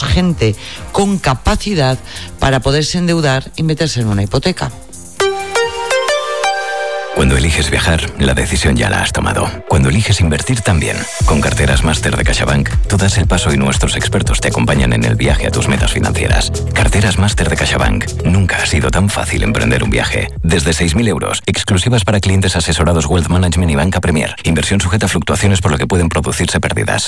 necesitamos gente con capacidad para poderse endeudar y meterse en una hipoteca. Cuando eliges viajar, la decisión ya la has tomado. Cuando eliges invertir también. Con Carteras Máster de CaixaBank, tú das el paso y nuestros expertos te acompañan en el viaje a tus metas financieras. Carteras Máster de CaixaBank. Nunca ha sido tan fácil emprender un viaje. Desde 6.000 euros, exclusivas para clientes asesorados Wealth Management y Banca Premier. Inversión sujeta a fluctuaciones por lo que pueden producirse pérdidas.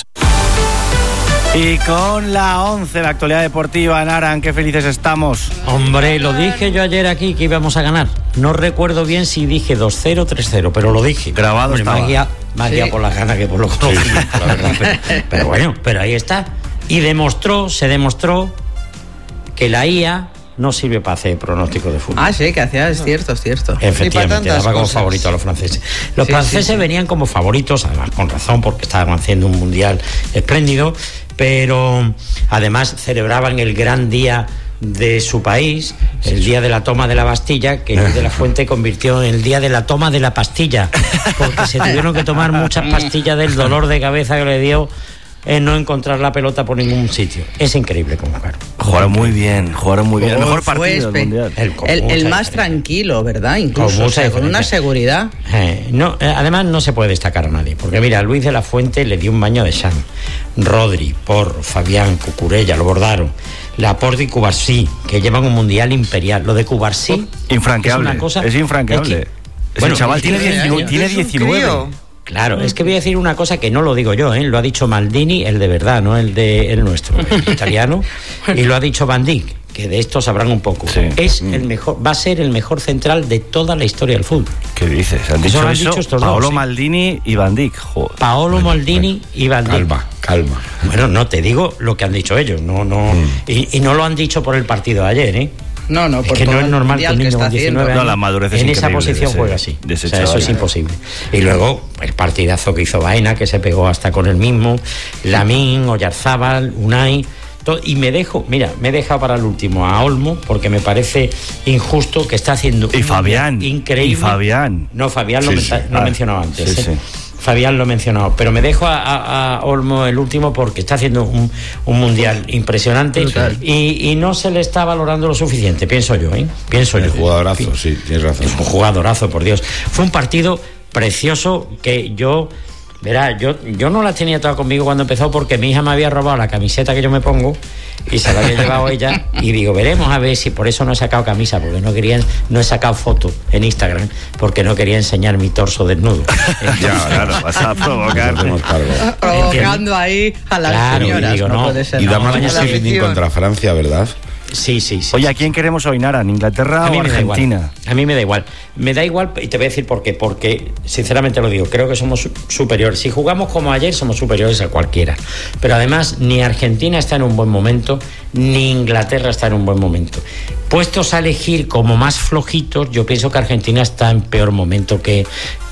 Y con la 11, la actualidad deportiva, Naran, qué felices estamos. Hombre, lo dije yo ayer aquí que íbamos a ganar. No recuerdo bien si dije 2-0, 3-0, pero lo dije. Grabado estaba. Más guía por la gana que por lo conocido, la verdad. Pero bueno, pero ahí está. Y se demostró que la IA no sirve para hacer pronóstico de fútbol. Ah, sí, que hacía, es cierto. Efectivamente, daba como favorito a los franceses. Los franceses venían como favoritos, además con razón, porque estaban haciendo un mundial espléndido, pero además celebraban el gran día de su país, el día de la toma de la Bastilla, que Luis de la Fuente convirtió en el día de la toma de la pastilla, porque se tuvieron que tomar muchas pastillas del dolor de cabeza que le dio en no encontrar la pelota por ningún sitio. Es increíble cómo jugaron. Jugaron muy bien. El mejor partido del mundial. El más tranquilo, ¿verdad? Incluso, con una seguridad. Además no se puede destacar a nadie, porque mira, Luis de la Fuente le dio un baño de San. Rodri, Porro, Fabián, Cucurella, lo bordaron. Laporte y Cubarsí, que llevan un mundial imperial. Lo de Cubarsí infranqueable. Es infranqueable. El chaval tiene 19. Claro, es que voy a decir una cosa que no lo digo yo, lo ha dicho Maldini, el de verdad, no el nuestro, el italiano, y lo ha dicho Van Dijk, que de esto sabrán un poco. Sí. Es el mejor, va a ser el mejor central de toda la historia del fútbol. ¿Qué dices? ¿Han dicho eso? Paolo Maldini y Van Dijk. Paolo Maldini y Van Dijk. Calma. Bueno, no te digo lo que han dicho ellos, y no lo han dicho por el partido de ayer, No, es que no es normal que un niño con 19 años la madurez es en esa posición juegue así. Eso es imposible. Y luego el partidazo que hizo Baena, que se pegó hasta con el mismo, Lamine, Oyarzábal, Unai, todo. Y me he dejado para el último a Olmo, porque me parece injusto que está haciendo increíble. Y Fabián. No, Fabián lo he mencionado antes. Sí. Fabián lo ha mencionado, pero me dejo a Olmo el último porque está haciendo un mundial impresionante y no se le está valorando lo suficiente, pienso yo. Jugadorazo, sí, tienes razón. Es un jugadorazo, por Dios. Fue un partido precioso que yo no la tenía toda conmigo cuando empezó, porque mi hija me había robado la camiseta que yo me pongo y se la había llevado ella, y digo, veremos a ver si por eso no he sacado camisa, porque no he sacado foto en Instagram, porque no quería enseñar mi torso desnudo. Claro, vas a provocar. Provocando ahí a las señoras. Digo, no puede ser. Y da más gusto contra Francia, ¿verdad? Sí. Oye, ¿a quién queremos hoy, Naran? ¿Inglaterra o Argentina? A mí me da igual. Me da igual, y te voy a decir por qué. Porque, sinceramente lo digo, creo que somos superiores. Si jugamos como ayer, somos superiores a cualquiera. Pero además, ni Argentina está en un buen momento, ni Inglaterra está en un buen momento. Puestos a elegir como más flojitos, yo pienso que Argentina está en peor momento que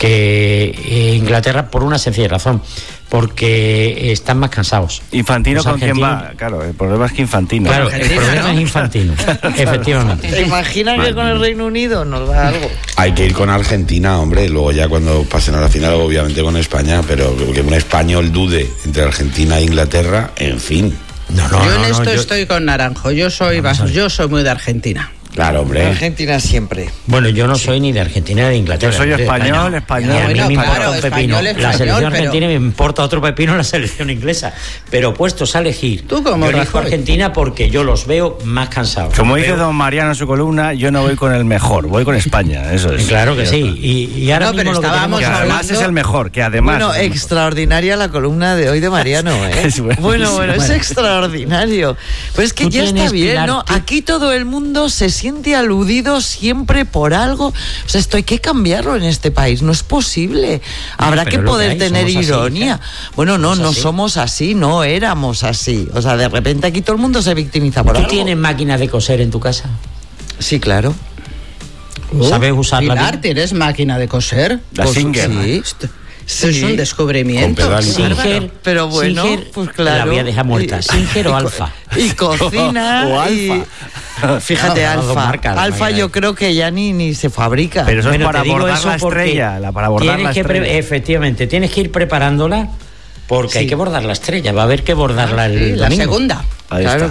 Inglaterra, por una sencilla razón. Porque están más cansados. ¿Infantino con quién va? Claro, el problema es que Infantino. Claro, el problema es Infantino, efectivamente. ¿Te imaginas que con el Reino Unido nos da algo? Hay que ir con Argentina, hombre, luego ya cuando pasen a la final, obviamente con España, pero que un español dude entre Argentina e Inglaterra, en fin. Yo en esto estoy con Naranjo, yo soy muy de Argentina. Claro, hombre. Argentina siempre. Bueno, yo no soy ni de Argentina ni de Inglaterra. Yo soy español. A mí me importa un pepino la selección argentina, me importa otro pepino la selección inglesa. Pero puestos a elegir, ¿tú cómo yo elijo Argentina porque yo los veo más cansados. Como dice don Mariano en su columna, yo no voy con el mejor, voy con España, eso es. Claro que sí. Y ahora mismo lo que tenemos que además es el mejor, que además... Bueno, extraordinaria la columna de hoy de Mariano, ¿eh? Bueno, es extraordinario. Pues es que ya está bien, ¿no? Aquí todo el mundo se siente aludido siempre por algo. O sea, esto hay que cambiarlo en este país. No es posible. Habrá que poder tener ironía. Bueno, no somos así, no éramos así. O sea, de repente aquí todo el mundo se victimiza por algo. ¿Tú tienes máquina de coser en tu casa? Sí, claro. ¿Sabes usarla? Pilar, ¿tienes máquina de coser? La Singer. Sí. Es un descubrimiento. Singer, pero bueno, Singer, pues claro. La voy a dejar muerta. Singer o Alfa. Y cocina. o Alfa. Fíjate, Alfa yo creo que ya ni se fabrica. Pero eso es para abordar la estrella. Para abordar la estrella. Efectivamente, tienes que ir preparándola porque hay que bordar la estrella. Va a haber que bordarla el la segunda. Ahí está.